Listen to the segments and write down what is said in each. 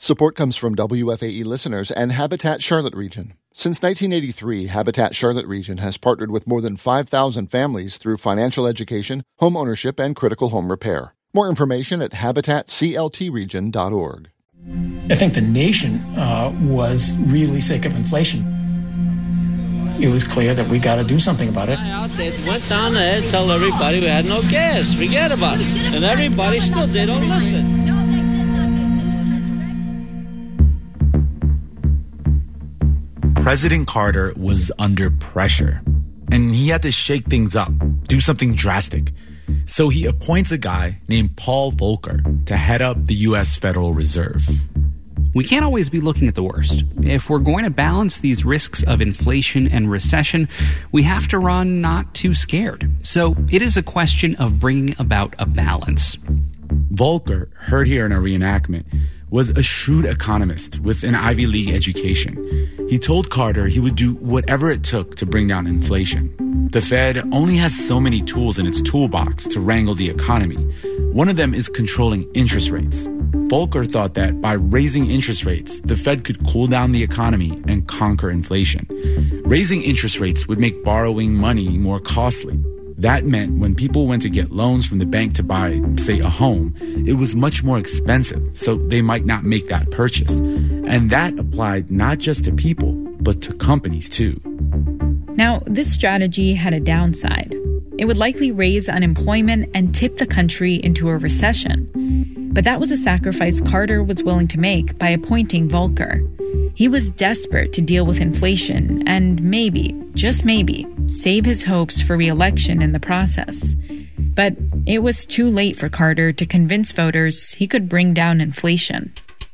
Support comes from WFAE listeners and Habitat Charlotte Region. Since 1983, Habitat Charlotte Region has partnered with more than 5,000 families through financial education, home ownership, and critical home repair. More information at habitatcltregion.org. I think the nation was really sick of inflation. It was clear that we got to do something about it. They went down there and told everybody we had no gas. Forget about it. And everybody still they don't listen. President Carter was under pressure, and he had to shake things up, do something drastic. So he appoints a guy named Paul Volcker to head up the U.S. Federal Reserve. We can't always be looking at the worst. If we're going to balance these risks of inflation and recession, we have to run not too scared. So it is a question of bringing about a balance. Volcker, heard here in a reenactment, was a shrewd economist with an Ivy League education. He told Carter he would do whatever it took to bring down inflation. The Fed only has so many tools in its toolbox to wrangle the economy. One of them is controlling interest rates. Volcker thought that by raising interest rates, the Fed could cool down the economy and conquer inflation. Raising interest rates would make borrowing money more costly. That meant when people went to get loans from the bank to buy, say, a home, it was much more expensive, so they might not make that purchase. And that applied not just to people, but to companies too. Now, this strategy had a downside. It would likely raise unemployment and tip the country into a recession. But that was a sacrifice Carter was willing to make by appointing Volcker. He was desperate to deal with inflation and maybe, just maybe, save his hopes for re-election in the process. But it was too late for Carter to convince voters he could bring down inflation.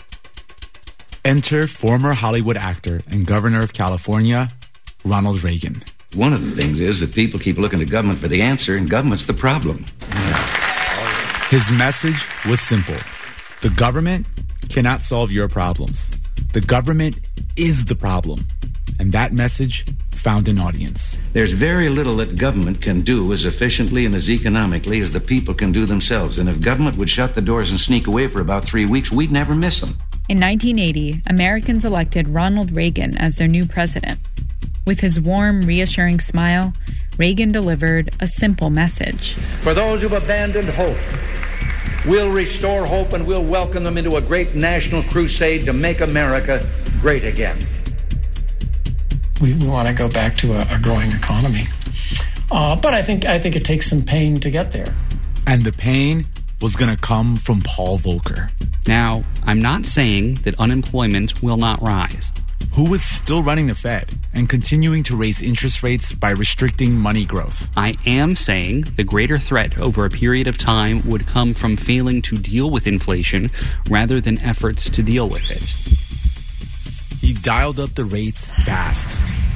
Enter former Hollywood actor and governor of California, Ronald Reagan. One of the things is that people keep looking to government for the answer, and government's the problem. His message was simple. The government cannot solve your problems. The government is the problem. And that message found an audience. There's very little that government can do as efficiently and as economically as the people can do themselves. And if government would shut the doors and sneak away for about 3 weeks, we'd never miss them. In 1980, Americans elected Ronald Reagan as their new president. With his warm, reassuring smile, Reagan delivered a simple message. For those who've abandoned hope, we'll restore hope and we'll welcome them into a great national crusade to make America great again. We want to go back to a growing economy. But I think it takes some pain to get there. And the pain was going to come from Paul Volcker. Now, I'm not saying that unemployment will not rise. Who was still running the Fed and continuing to raise interest rates by restricting money growth. I am saying the greater threat over a period of time would come from failing to deal with inflation rather than efforts to deal with it. He dialed up the rates fast.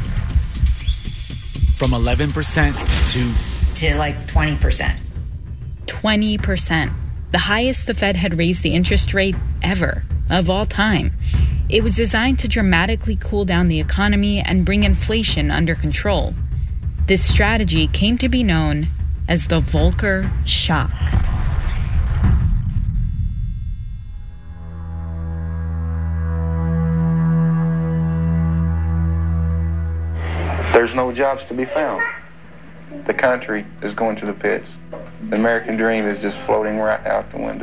From 11% to like 20%. 20%. The highest the Fed had raised the interest rate ever, of all time. It was designed to dramatically cool down the economy and bring inflation under control. This strategy came to be known as the Volcker Shock. There's no jobs to be found. The country is going to the pits. The American dream is just floating right out the window.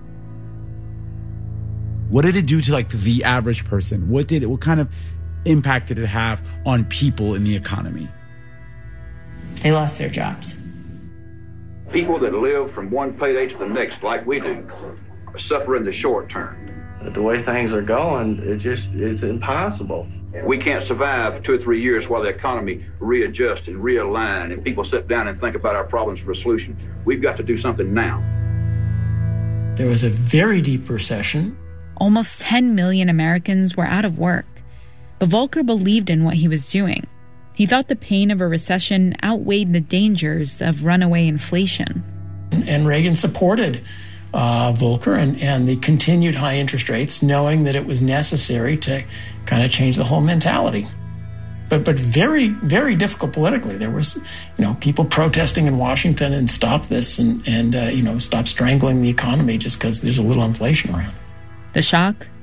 What did it do to the average person? What kind of impact did it have on people in the economy? They lost their jobs. People that live from one payday to the next, like we do, are suffering the short term. The way things are going, it's impossible. We can't survive 2 or 3 years while the economy readjusts and realigns and people sit down and think about our problems for a solution. We've got to do something now. There was a very deep recession. Almost 10 million Americans were out of work. But Volcker believed in what he was doing. He thought the pain of a recession outweighed the dangers of runaway inflation. And Reagan supported Volcker and the continued high interest rates, knowing that it was necessary to kind of change the whole mentality. But very, very difficult politically. There was, people protesting in Washington and stop this and stop strangling the economy just because there's a little inflation around. The shock